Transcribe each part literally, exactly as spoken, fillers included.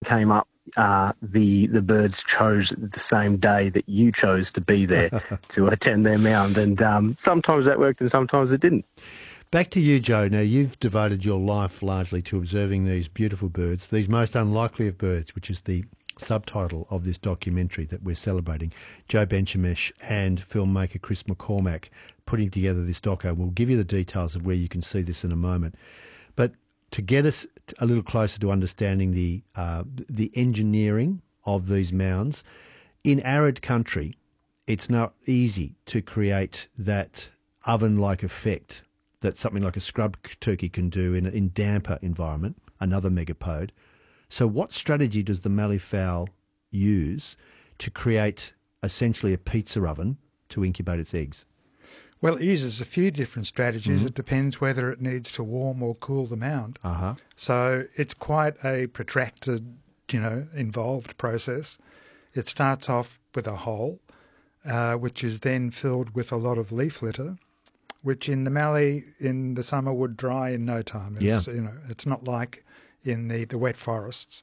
came up, uh, the the birds chose the same day that you chose to be there to attend their mound. And um, sometimes that worked and sometimes it didn't. Back to you, Joe. Now, you've devoted your life largely to observing these beautiful birds, these most unlikely of birds, which is the subtitle of this documentary that we're celebrating. Joe Bencimesh and filmmaker Chris McCormack putting together this doco. We'll give you the details of where you can see this in a moment. But to get us a little closer to understanding the uh, the engineering of these mounds, in arid country, it's not easy to create that oven-like effect that something like a scrub turkey can do in a in damper environment, another megapode. So what strategy does the malleefowl use to create essentially a pizza oven to incubate its eggs? Well, it uses a few different strategies. Mm-hmm. It depends whether it needs to warm or cool the mound. Uh-huh. So it's quite a protracted, you know, involved process. It starts off with a hole, uh, which is then filled with a lot of leaf litter, which in the mallee in the summer would dry in no time. It's, Yeah. you know, it's not like in the, the wet forests.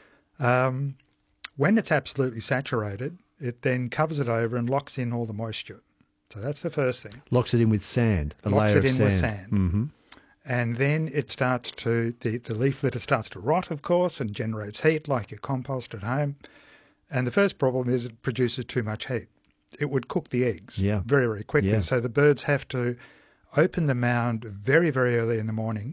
Um, when it's absolutely saturated, it then covers it over and locks in all the moisture. So that's the first thing. Locks it in with sand, a Locks layer it of in sand. with sand. Mm-hmm. And then it starts to, the, the leaf litter starts to rot, of course, and generates heat like your compost at home. And the first problem is it produces too much heat. It would cook the eggs Yeah. very, very quickly. Yeah. So the birds have to open the mound very, very early in the morning,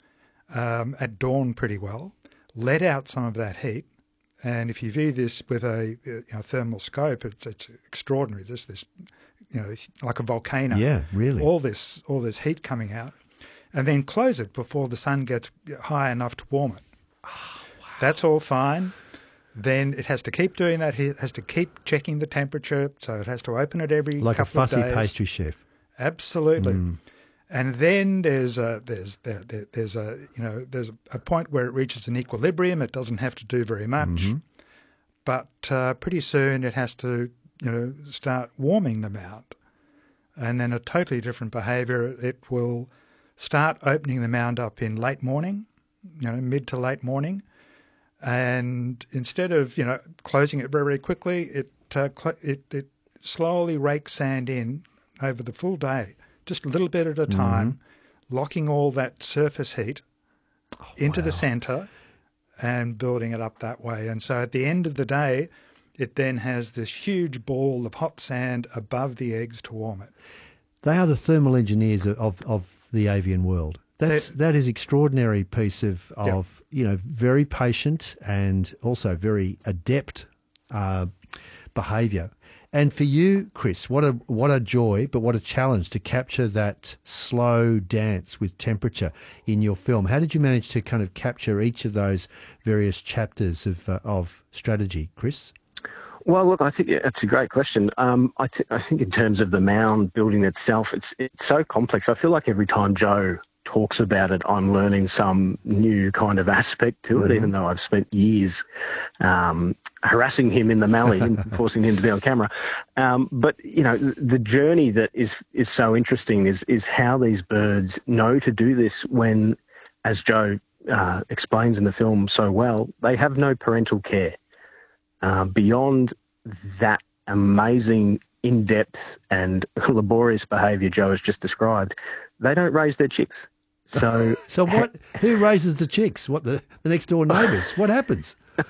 um, at dawn pretty well, let out some of that heat. And if you view this with a you know, thermal scope, it's, it's extraordinary. This, this, you know, like a volcano. Yeah, really. All this, all this heat coming out, and then close it before the sun gets high enough to warm it. Oh, wow. That's all fine. Then it has to keep doing that. It has to keep checking the temperature. So it has to open it every Like a couple of fussy days. pastry chef. Absolutely. Mm. And then there's a there's there, there, there's a you know there's a point where it reaches an equilibrium. It doesn't have to do very much, Mm-hmm. but uh, pretty soon it has to you know start warming the mound, and then a totally different behaviour. It will start opening the mound up in late morning, you know, mid to late morning, and instead of you know closing it very very quickly, it uh, cl- it it slowly rakes sand in over the full day, just a little bit at a time, mm-hmm. locking all that surface heat oh, into wow. the centre and building it up that way. And so at the end of the day, it then has this huge ball of hot sand above the eggs to warm it. They are the thermal engineers of, of the avian world. That's that is extraordinary piece of, of yep. you know, very patient and also very adept uh, behaviour. And for you, Chris, what a what a joy, but what a challenge to capture that slow dance with temperature in your film. How did you manage to kind of capture each of those various chapters of uh, of strategy, Chris? Well, look, I think that's a great question. Um, I, th- I think in terms of the mound building itself, it's it's so complex. I feel like every time Joe talks about it, I'm learning some new kind of aspect to it, mm-hmm. even though I've spent years um, harassing him in the mallee and forcing him to be on camera. Um, but, you know, the, the journey that is is so interesting is is how these birds know to do this when, as Joe uh, explains in the film so well, they have no parental care. Uh, beyond that amazing, in-depth and laborious behaviour Joe has just described, they don't raise their chicks. So, so what? Who raises the chicks? What the, the next door neighbours? What happens?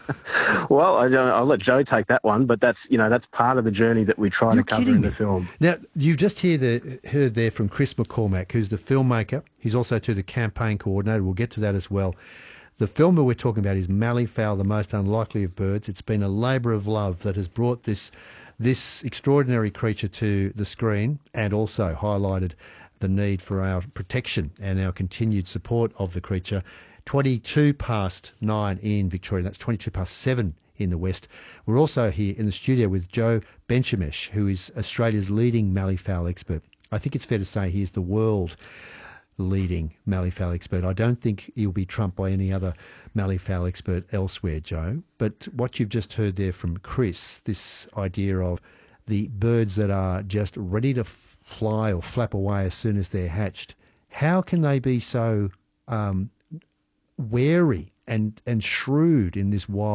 Well, I, I'll let Joe take that one, but that's you know that's part of the journey that we try You're to cover in me. the film. Now you've just hear the, heard there from Chris McCormack, who's the filmmaker. He's also to the campaign coordinator. We'll get to that as well. The film that we're talking about is Malleefowl, the Most Unlikely of Birds. It's been a labour of love that has brought this this extraordinary creature to the screen and also highlighted the need for our protection and our continued support of the creature. twenty-two past nine in Victoria. That's twenty-two past seven in the West. We're also here in the studio with Joe Bencimesh, who is Australia's leading malleefowl expert. I think it's fair to say he is the world leading malleefowl expert. I don't think he'll be trumped by any other malleefowl expert elsewhere, Joe. But what you've just heard there from Chris, this idea of the birds that are just ready to f- fly or flap away as soon as they're hatched, how can they be so um, wary and, and shrewd in this wild